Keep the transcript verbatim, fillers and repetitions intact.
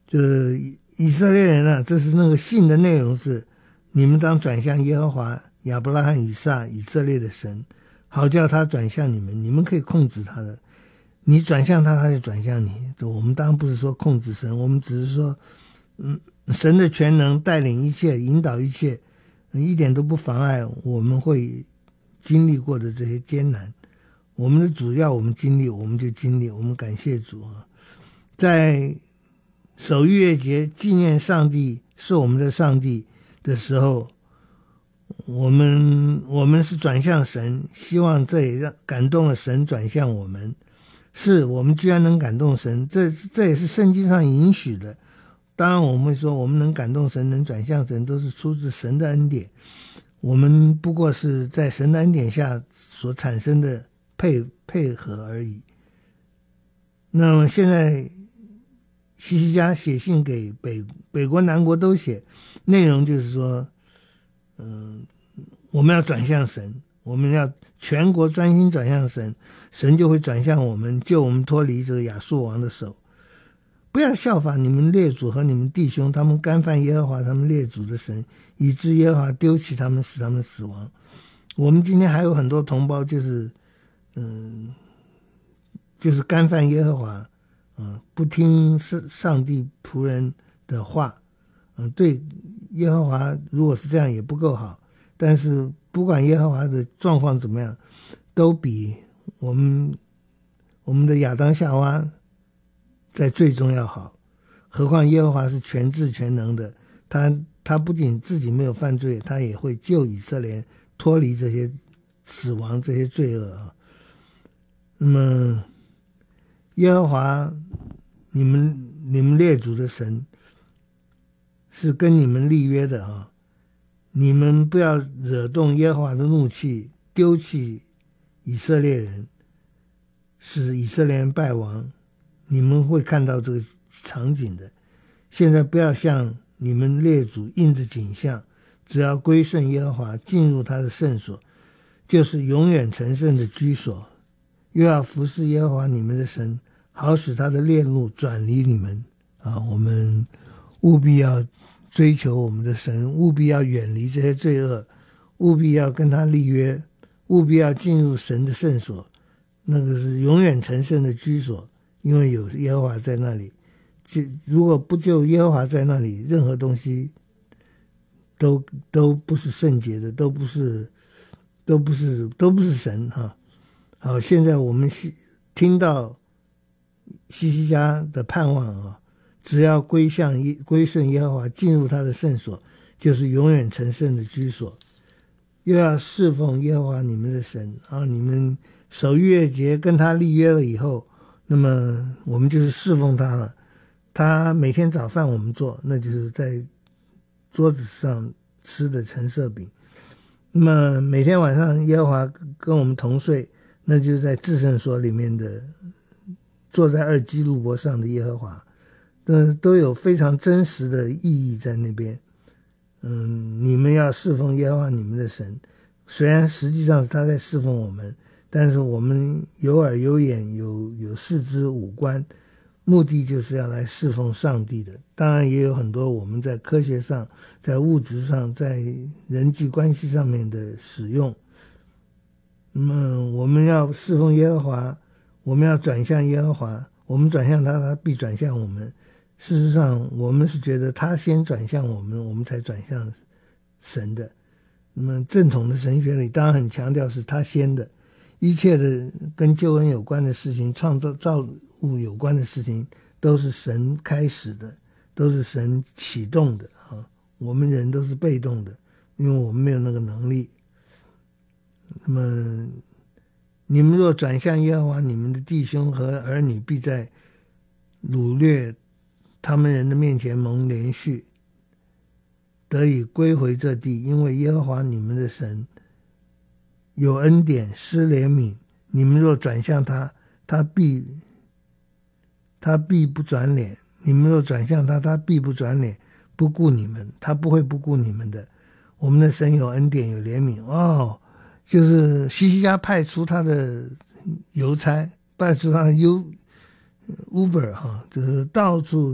就是以色列人啊，这是那个信的内容是：你们当转向耶和华亚伯拉罕、以撒、以色列的神，好叫他转向你们，你们可以控制他的。你转向他，他就转向你。我们当然不是说控制神，我们只是说，嗯，神的全能带领一切，引导一切，一点都不妨碍我们会经历过的这些艰难。我们的主要我们经历，我们就经历，我们感谢主啊！在守逾越节纪念上帝是我们的上帝的时候，我们我们是转向神，希望这也让感动了神转向我们。是我们居然能感动神，这这也是圣经上允许的。当然我们会说，我们能感动神，能转向神，都是出自神的恩典。我们不过是在神的恩典下所产生的配配合而已。那么现在希西家写信给北北国南国都写，内容就是说，嗯、呃，我们要转向神，我们要全国专心转向神，神就会转向我们，救我们脱离这个亚述王的手。不要效法你们列祖和你们弟兄，他们干犯耶和华他们列祖的神，以致耶和华丢弃他们，使他们死亡。我们今天还有很多同胞就是嗯、呃，就是干犯耶和华，嗯、呃，不听上帝仆人的话，嗯、呃，对耶和华如果是这样也不够好，但是不管耶和华的状况怎么样，都比我们我们的亚当夏娃在最终要好。何况耶和华是全智全能的，他他不仅自己没有犯罪，他也会救以色列脱离这些死亡这些罪恶啊。那么耶和华你们你们列祖的神是跟你们立约的啊，你们不要惹动耶和华的怒气，丢弃以色列人，使以色列人败亡。你们会看到这个场景的。现在不要像你们列祖印着景象，只要归顺耶和华，进入他的圣所，就是永远成圣的居所，又要服侍耶和华你们的神，好使他的烈怒转离你们啊！我们务必要追求我们的神，务必要远离这些罪恶，务必要跟他立约，务必要进入神的圣所，那个是永远成圣的居所，因为有耶和华在那里。就如果不就耶和华在那里，任何东西都都不是圣洁的，都不是都不是都不是神哈。好，现在我们听到希西家的盼望啊，只要归向归顺耶和华，进入他的圣所，就是永远成圣的居所。又要侍奉耶和华你们的神啊，你们守逾越节跟他立约了以后，那么我们就是侍奉他了。他每天早饭我们做，那就是在桌子上吃的陈设饼。那么每天晚上耶和华跟我们同睡，那就是在至圣所里面的坐在二基路伯上的耶和华，都都有非常真实的意义在那边。嗯，你们要侍奉耶和华你们的神，虽然实际上是他在侍奉我们，但是我们有耳有眼有有四肢五官，目的就是要来侍奉上帝的。当然也有很多我们在科学上，在物质上，在人际关系上面的使用。那么我们要侍奉耶和华，我们要转向耶和华，我们转向他，他必转向我们。事实上我们是觉得他先转向我们，我们才转向神的。那么正统的神学里当然很强调是他先的，一切的跟救恩有关的事情，创造造物有关的事情，都是神开始的，都是神启动的啊。我们人都是被动的，因为我们没有那个能力。那么你们若转向耶和华，你们的弟兄和儿女必在掳掠他们人的面前蒙连续，得以归回这地，因为耶和华你们的神有恩典施怜悯，你们若转向他，他必他必不转脸，你们若转向他，他必不转脸，不顾你们，他不会不顾你们的。我们的神有恩典有怜悯哦，就是希西家派出他的邮差，派出他的 U Uber 哈，就是到处